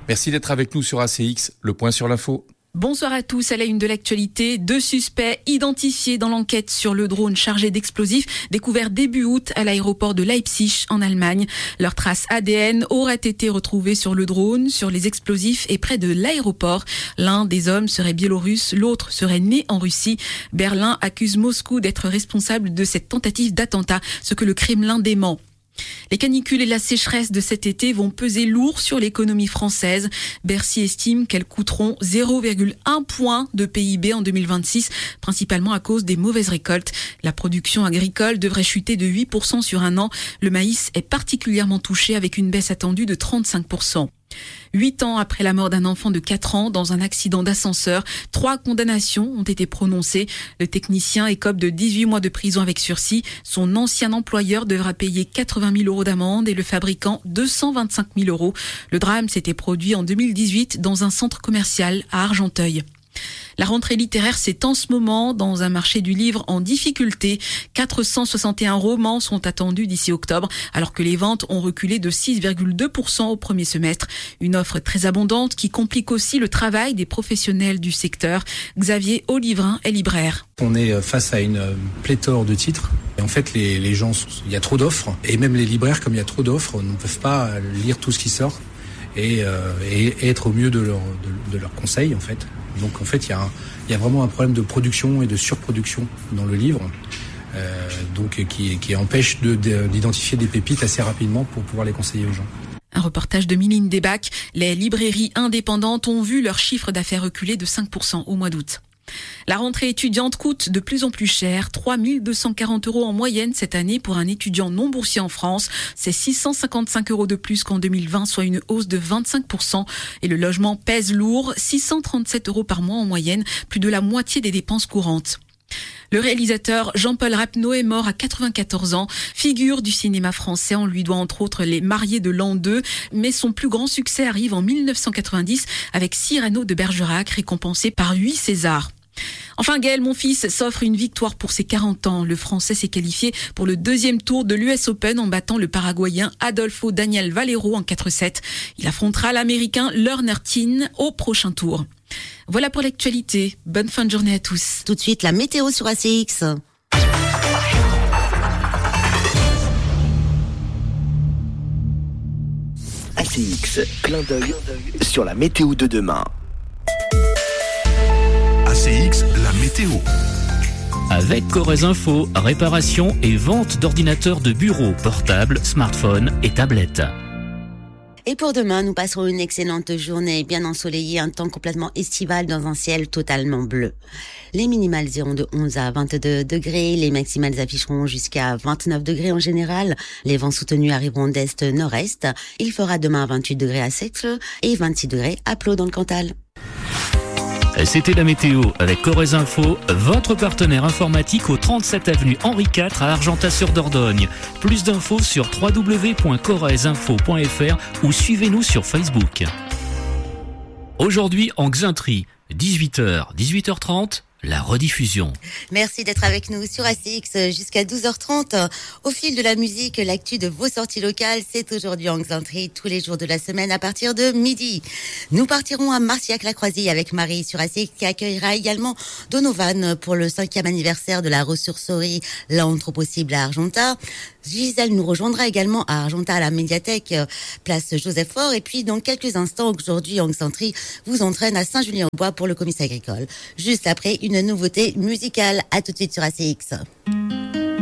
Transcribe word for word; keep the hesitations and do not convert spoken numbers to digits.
Merci d'être avec nous sur A C X, le point sur l'info. Bonsoir à tous. À la une de l'actualité, deux suspects identifiés dans l'enquête sur le drone chargé d'explosifs découvert début août à l'aéroport de Leipzig en Allemagne. Leurs traces A D N auraient été retrouvées sur le drone, sur les explosifs et près de l'aéroport. L'un des hommes serait biélorusse, l'autre serait né en Russie. Berlin accuse Moscou d'être responsable de cette tentative d'attentat, ce que le Kremlin dément. Les canicules et la sécheresse de cet été vont peser lourd sur l'économie française. Bercy estime qu'elles coûteront zéro virgule un point de P I B en deux mille vingt-six, principalement à cause des mauvaises récoltes. La production agricole devrait chuter de huit pour cent sur un an. Le maïs est particulièrement touché avec une baisse attendue de trente-cinq pour cent. Huit ans après la mort d'un enfant de quatre ans dans un accident d'ascenseur, trois condamnations ont été prononcées. Le technicien écope de dix-huit mois de prison avec sursis. Son ancien employeur devra payer quatre-vingt mille euros d'amende et le fabricant deux cent vingt-cinq mille euros. Le drame s'était produit en deux mille dix-huit dans un centre commercial à Argenteuil. La rentrée littéraire, c'est en ce moment dans un marché du livre en difficulté. quatre cent soixante et un romans sont attendus d'ici octobre, alors que les ventes ont reculé de six virgule deux pour cent au premier semestre. Une offre très abondante qui complique aussi le travail des professionnels du secteur. Xavier Olivrin est libraire. On est face à une pléthore de titres. Et en fait, les, les gens, il y a trop d'offres. Et même les libraires, comme il y a trop d'offres, ne peuvent pas lire tout ce qui sort et, euh, et, et être au mieux de leur, de, de leurs conseils, en fait. Donc en fait, il y a, un, il y a vraiment un problème de production et de surproduction dans le livre, euh, donc qui, qui empêche de, de, d'identifier des pépites assez rapidement pour pouvoir les conseiller aux gens. Un reportage de Miline Desbacs. Les librairies indépendantes ont vu leur chiffre d'affaires reculer de cinq pour cent au mois d'août. La rentrée étudiante coûte de plus en plus cher, trois mille deux cent quarante euros en moyenne cette année pour un étudiant non boursier en France. C'est six cent cinquante-cinq euros de plus qu'en deux mille vingt, soit une hausse de vingt-cinq pour cent. Et le logement pèse lourd, six cent trente-sept euros par mois en moyenne, plus de la moitié des dépenses courantes. Le réalisateur Jean-Paul Rapneau est mort à quatre-vingt-quatorze ans. Figure du cinéma français, on lui doit entre autres Les Mariés de l'an deux. Mais son plus grand succès arrive en mille neuf cent quatre-vingt-dix avec Cyrano de Bergerac, récompensé par huit Césars. Enfin, Gaël Monfils s'offre une victoire pour ses quarante ans. Le Français s'est qualifié pour le deuxième tour de l'U S Open en battant le Paraguayen Adolfo Daniel Valero en quatre sept. Il affrontera l'Américain Lerner Tine au prochain tour. Voilà pour l'actualité. Bonne fin de journée à tous. Tout de suite, la météo sur A C X. A C X, clin d'œil sur la météo de demain. A C X, la météo. Avec Corrèze Info, réparation et vente d'ordinateurs de bureau, portables, smartphones et tablettes. Et pour demain, nous passerons une excellente journée bien ensoleillée, un temps complètement estival dans un ciel totalement bleu. Les minimales iront de onze à vingt-deux degrés, les maximales afficheront jusqu'à vingt-neuf degrés en général. Les vents soutenus arriveront d'est-nord-est. Il fera demain vingt-huit degrés à Sexle et vingt-six degrés à Plo dans le Cantal. C'était la météo avec Corrèze Info, votre partenaire informatique au trente-sept avenue Henri quatre à Argentat-sur-Dordogne. Plus d'infos sur w w w point corrèze info point f r ou suivez-nous sur Facebook. Aujourd'hui en Xainterie, dix-huit heures, dix-huit heures trente, la rediffusion. Merci d'être avec nous sur A C X jusqu'à douze heures trente. Au fil de la musique, l'actu de vos sorties locales, c'est aujourd'hui en Xainterie, tous les jours de la semaine à partir de midi. Nous partirons à Marciac-la-Croisille avec Marie sur A C X qui accueillera également Donovan pour le cinquième anniversaire de la ressourcerie L'Anthropossible à Argentat. Gisèle nous rejoindra également à Argentat à la médiathèque, place Joseph Faure. Et puis, dans quelques instants, aujourd'hui en Xainterie, vous entraîne à Saint-Julien-au-Bois pour le comice agricole. Juste après, une nouveauté musicale. À tout de suite sur A C X.